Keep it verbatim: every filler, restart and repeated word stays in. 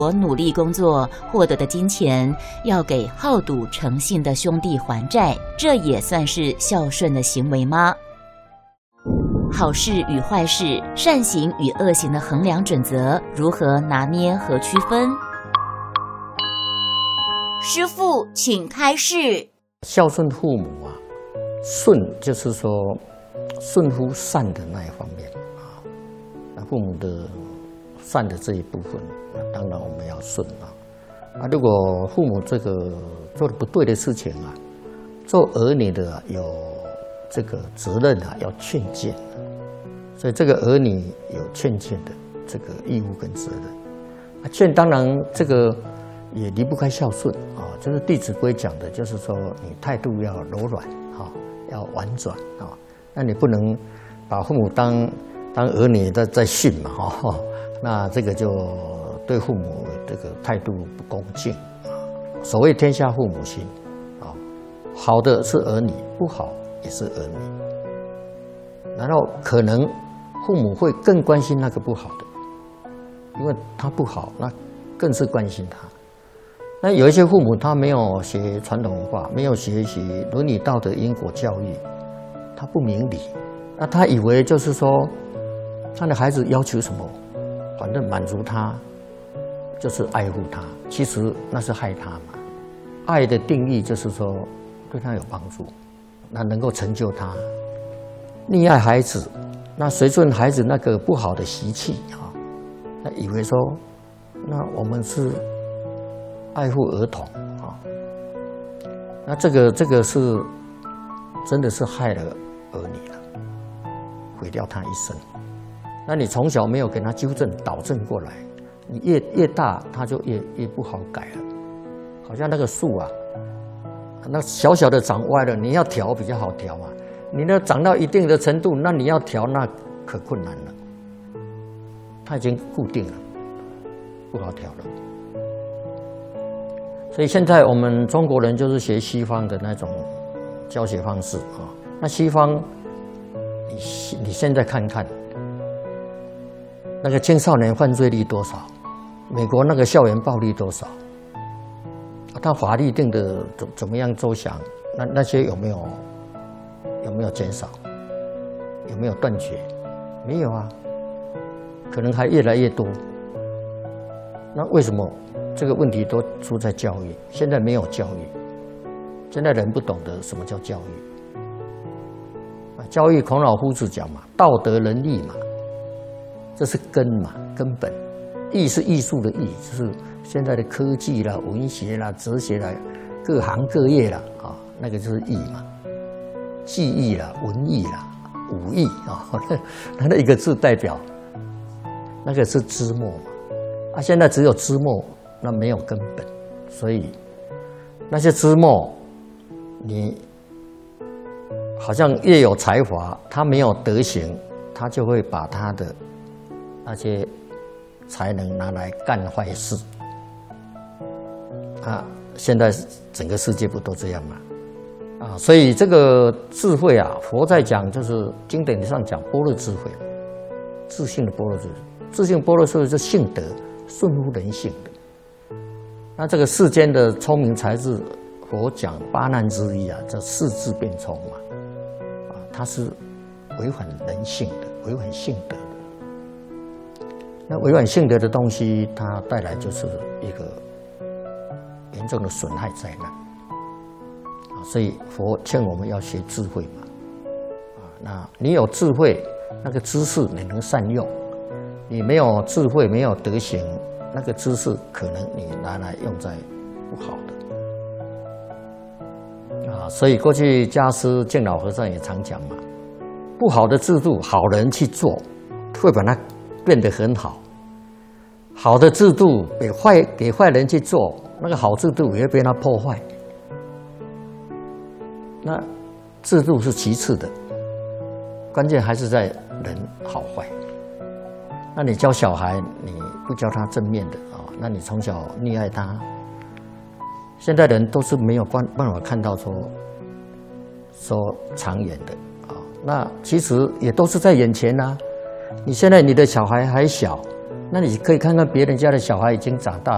我努力工作获得的金钱，要给好赌成性的兄弟还债，这也算是孝顺的行为吗？好事与坏事，善行与恶行的衡量准则如何拿捏和区分？师父，请开示。 孝顺父母啊，顺就是说顺乎善的那一方面啊，那父母的善的这一部分，那当然我们要顺啊。啊，如果父母这个做的不对的事情啊，做儿女的、啊、有这个责任啊，要劝谏，所以这个儿女有劝谏的这个义务跟责任。啊，劝当然这个也离不开孝顺啊，就是《弟子规》讲的，就是说你态度要柔软啊，要婉转啊，那你不能把父母当当儿女在在训嘛哈，那这个就对父母这个态度不恭敬啊。所谓天下父母心啊，好的是儿女，不好也是儿女。然后可能父母会更关心那个不好的，因为他不好，那更是关心他。那有一些父母他没有学传统文化，没有学习伦理道德因果教育，他不明理，那他以为就是说他的孩子要求什么，反正满足他就是爱护他，其实那是害他嘛。爱的定义就是说对他有帮助，那能够成就他。溺爱孩子，那随顺孩子那个不好的习气啊，那以为说那我们是爱护儿童啊，那这个这个是真的是害了儿女了，毁掉他一生。那你从小没有给他纠正导正过来，你越越大他就越越不好改了。好像那个树啊，那小小的长歪了，你要调比较好调嘛。你那长到一定的程度，那你要调那可困难了。它已经固定了，不好调了。所以现在我们中国人就是学西方的那种教学方式啊。那西方，你你现在看看，那个青少年犯罪率多少？美国那个校园暴力多少？他法律定的怎怎么样周详？那那些有没有有没有减少？有没有断绝？没有啊，可能还越来越多。那为什么这个问题都出在教育？现在没有教育，现在人不懂得什么叫教育。啊，教育孔老夫子讲嘛，道德仁义嘛，这是根嘛，根本。艺是艺术的艺，就是现在的科技啦、文学啦、哲学啦，各行各业啦啊，那个就是艺嘛。技艺啦、文艺啦、武艺啊，它的一个字代表，那个是枝末嘛。啊，现在只有枝末，那没有根本，所以那些枝末，你好像越有才华，他没有德行，他就会把他的那些才能拿来干坏事啊！现在整个世界不都这样吗？啊，所以这个智慧啊，佛在讲就是经典上讲般若智慧，自性的般若智慧，自性般若智慧是性德，顺乎人性的。那这个世间的聪明才智，佛讲八难之一啊，叫世智变聪嘛，啊，它是违反人性的，违反性德的。那违反性德的东西，它带来就是一个严重的损害灾难啊！所以佛劝我们要学智慧嘛，啊，那你有智慧，那个知识你能善用；你没有智慧，没有德行，那个知识可能你拿来用在不好的啊！所以过去家师净老和尚也常讲嘛，不好的制度，好人去做，会把它变得很好。好的制度给坏给坏人去做，那个好制度也会被他破坏。那制度是其次的，关键还是在人好坏。那你教小孩，你不教他正面的啊，那你从小溺爱他。现在人都是没有办办法看到说说长远的啊，那其实也都是在眼前啊。你现在你的小孩还小。那你可以看看别人家的小孩已经长大